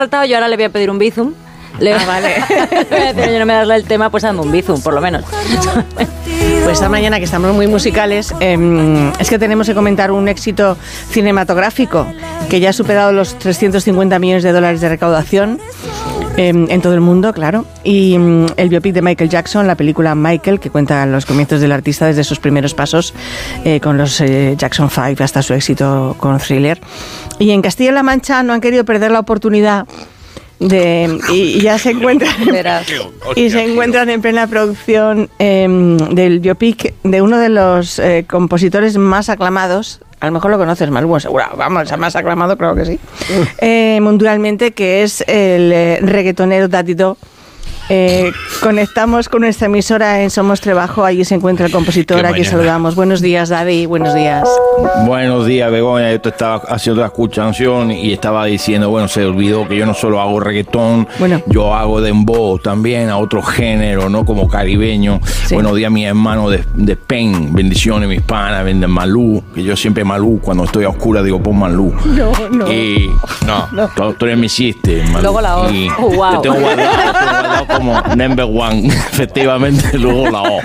saltado, yo ahora le voy a pedir un bizum. Vale. Yo no me das el tema, pues dame un bizum, por lo menos. Pues esta mañana, que estamos muy musicales, es que tenemos que comentar un éxito cinematográfico que ya ha superado los 350 millones de dólares de recaudación en todo el mundo, claro. Y el biopic de Michael Jackson, la película Michael, que cuenta los comienzos del artista desde sus primeros pasos con los Jackson 5 hasta su éxito con Thriller. Y en Castilla-La Mancha no han querido perder la oportunidad y ya se encuentran se encuentran en plena producción del biopic de uno de los compositores más aclamados. A lo mejor lo conoces, Malú, seguro, vamos, más aclamado, creo que sí, mundialmente, que es el reggaetonero Daddy Do. Conectamos con nuestra emisora en Somos Trebajo, allí se encuentra el compositor, aquí saludamos. Buenos días, Daddy, buenos días. Buenos días, Begoña. Yo te estaba haciendo la escuchación y estaba diciendo, bueno, se olvidó que yo no solo hago reggaetón, yo hago dembow también, a otro género, ¿no? Como caribeño. Sí. Buenos días, mis hermanos de Spain, bendiciones, mis panas, venden Malú, que yo siempre Malú, cuando estoy a oscura digo, pon Malú. No. Y tú eres mi chiste, Malú. Luego la O. Y Wow. te tengo guardado como number one, efectivamente, luego la O.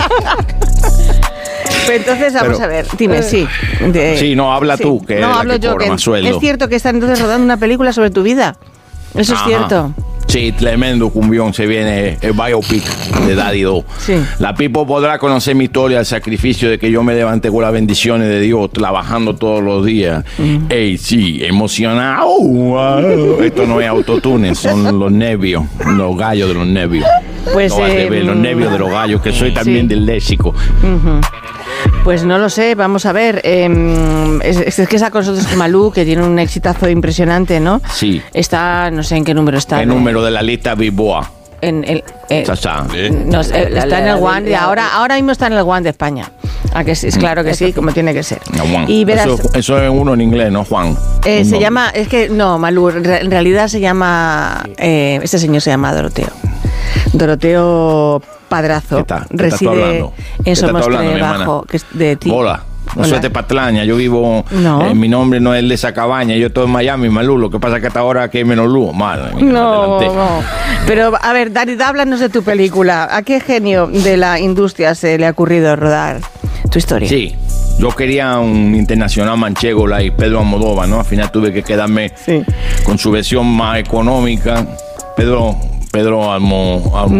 Pues entonces vamos a ver, dime, sí. Sí, no, habla tú, que no, es hablo la que yo, cobra más sueldo. Es cierto que están entonces rodando una película sobre tu vida. Eso es cierto. Sí, tremendo cumbión, se viene el biopic de Daddy Do. Sí. La people podrá conocer mi historia, el sacrificio de que yo me levanté con las bendiciones de Dios, trabajando todos los días. Ey, sí, emocionado. Wow. Esto no es autotune, son los nervios, los gallos de los nervios. Pues, los nervios de los gallos, que soy también del léxico. Pues no lo sé, vamos a ver. Es que está con nosotros Malú, que tiene un exitazo impresionante, ¿no? Sí. Está, no sé en qué número está. El número de la lista Bilboa. Está en el One, ahora mismo está en el One de España. Que es claro que sí, como tiene que ser. Y verás, eso es uno en inglés, ¿no, Juan? Se llama, es que no, Malú, en realidad se llama, este señor se llama Doroteo Padrazo. Reside en Somos Trebajo, que es de ti. Hola. No soy de Patraña, yo vivo, mi nombre no es el de esa cabaña, yo estoy en Miami, Malú, lo que pasa es que hasta ahora que hay menos luz, madre mía, no. Pero, a ver, David, háblanos de tu película. ¿A qué genio de la industria se le ha ocurrido rodar tu historia? Sí, yo quería un internacional manchego, like Pedro Almodóvar, ¿no? Al final tuve que quedarme con su versión más económica. Pedro Almodóvar.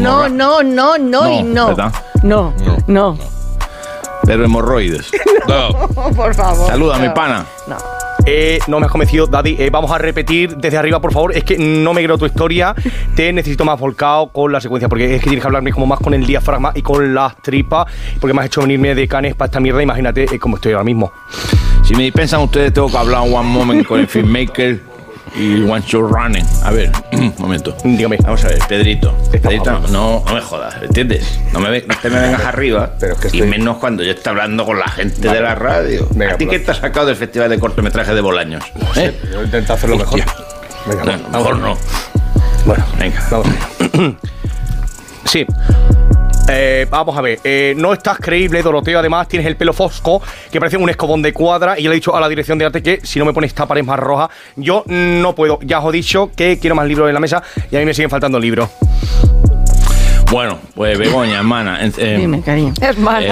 No. Pedro Hemorroides. No, por favor. Saluda, mi pana. No me has convencido, Daddy. Vamos a repetir desde arriba, por favor. Es que no me creo tu historia. Te necesito más volcado con la secuencia, porque es que tienes que hablarme como más con el diafragma y con las tripas, porque me has hecho venirme de Cannes para esta mierda. Imagínate cómo estoy ahora mismo. Si me dispensan ustedes, tengo que hablar one moment con el filmmaker y one shot running. A ver, un momento. Dígame. Vamos a ver, Pedrito, no me jodas, ¿entiendes? No te me vengas arriba, pero es que y menos cuando yo estoy hablando con la gente de la radio. Venga, ¿a ti qué te has sacado del Festival de Cortometraje de Bolaños? No sé, yo intento hacerlo mejor. Venga, mejor no. Bueno, venga, vamos allá. Sí. Vamos a ver, no estás creíble, Doroteo. Además tienes el pelo fosco que parece un escobón de cuadra. Y yo le he dicho a la dirección de arte que si no me pones esta pared más roja, yo no puedo. Ya os he dicho que quiero más libros en la mesa y a mí me siguen faltando libros. Bueno, pues Begoña, hermana. Dime, cariño. Hermana.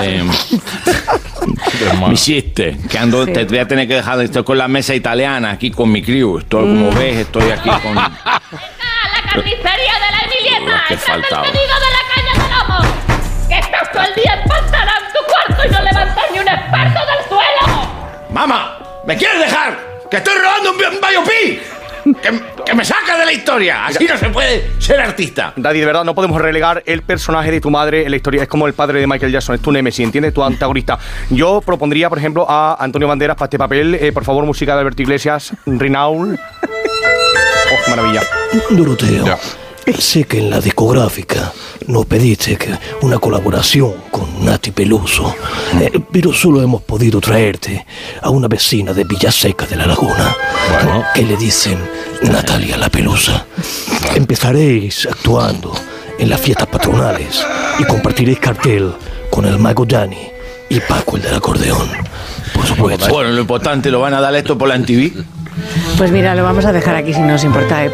Mi chiste, que te voy a tener que dejar, estoy con la mesa italiana aquí con mi crew. Estoy, como ves, estoy aquí con... La carnicería de la Emilieta, que el faltaba. pedido de la caña de lomo. Que estás todo el día empantanado en tu cuarto y no levantas ni un experto del suelo. ¡Mamá! ¿Me quieres dejar? ¡Que estoy rodando un biopic! ¡Que me saca de la historia! Así no se puede ser artista. Daddy, de verdad, no podemos relegar el personaje de tu madre en la historia. Es como el padre de Michael Jackson, es tu némesis, ¿entiendes? Tu antagonista. Yo propondría, por ejemplo, a Antonio Banderas para este papel. Por favor, música de Alberto Iglesias, Rinaul. ¡Oh, qué maravilla! Doroteo, sé que en la discográfica nos pediste una colaboración con Nati Peluso, pero solo hemos podido traerte a una vecina de Villaseca de la Laguna, que le dicen Natalia la Pelusa. Empezaréis actuando en las fiestas patronales y compartiréis cartel con el mago Dani y Paco el del acordeón, por supuesto. Bueno, lo importante, ¿lo van a dar esto por la MTV? Pues mira, lo vamos a dejar aquí si no os importa.